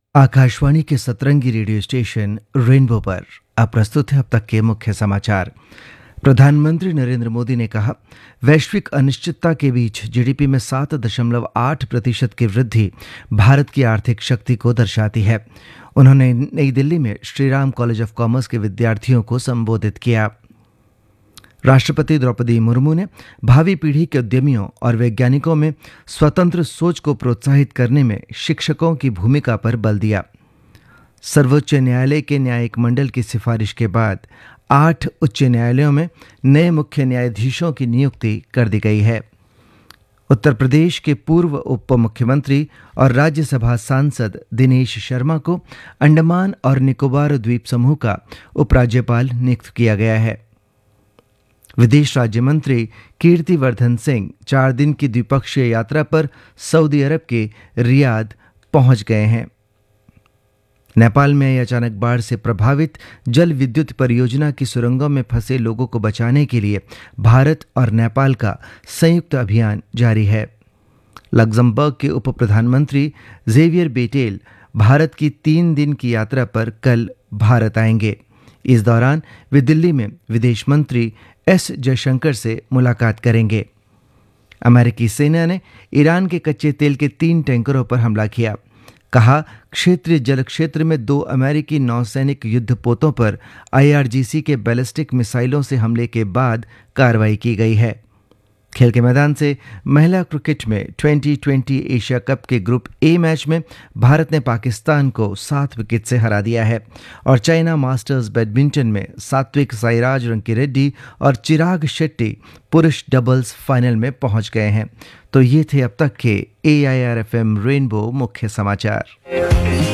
आकाशवाणी के सतरंगी radio station rainbow पर अब प्रस्तुत है अब तक के मुख्य समाचार। प्रधानमंत्री नरेंद्र मोदी ने कहा, वैश्विक अनिश्चितता के बीच जीडीपी में 7.8% की वृद्धि भारत की आर्थिक शक्ति को दर्शाती है। उन्होंने नई दिल्ली में श्रीराम कॉलेज ऑफ कॉमर्स के विद्यार्थियों को संबोधित किया। राष्ट्रपति द्रौपदी मुर्मू ने भावी पीढ़ी के उद्यमियों और वैज्ञानिकों में स्वतंत्र सोच को प्रोत्साहित करने में शिक्षकों की भूमिका पर बल दिया। सर्वोच्च न्यायालय के न्यायिक मंडल की सिफारिश के बाद 8 उच्च न्यायालयों में नए मुख्य न्यायाधीशों की नियुक्ति कर दी गई है। उत्तर प्रदेश के पूर्व उप मुख्यमंत्री और राज्यसभा सांसद दिनेश शर्मा को अंडमान और निकोबार द्वीप समूह का उपराज्यपाल नियुक्त किया गया है। विदेश राज्य मंत्री कीर्तिवर्धन सिंह 4 दिन की द्विपक्षीय यात्रा पर सऊदी अरब के रियाद पहुंच गए हैं। नेपाल में आई अचानक बाढ़ से प्रभावित जल विद्युत परियोजना की सुरंगों में फंसे लोगों को बचाने के लिए भारत और नेपाल का संयुक्त अभियान जारी है। लग्जमबर्ग के उप प्रधानमंत्री जेवियर बेटेल भारत की 3 दिन की यात्रा पर कल भारत आएंगे। इस दौरान वे दिल्ली में विदेश मंत्री एस जयशंकर से मुलाकात करेंगे। अमेरिकी सेना ने ईरान के कच्चे तेल के 3 टैंकरों पर हमला किया। कहा, क्षेत्रीय जल क्षेत्र में 2 अमेरिकी नौसैनिक युद्धपोतों पर आईआरजीसी के बैलिस्टिक मिसाइलों से हमले के बाद कार्रवाई की गई है। खेल के मैदान से महिला क्रिकेट में 2020 एशिया कप के ग्रुप ए मैच में भारत ने पाकिस्तान को 7 विकेट से हरा दिया है और चाइना मास्टर्स बैडमिंटन में सात्विक साईराज रंकीरेड्डी और चिराग शेट्टी पुरुष डबल्स फाइनल में पहुंच गए हैं। तो ये थे अब तक के AIR FM रेनबो मुख्य समाचार।